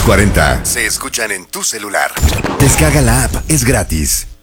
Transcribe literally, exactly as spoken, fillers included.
cuarenta se escuchan en tu celular. Descarga la app, es gratis.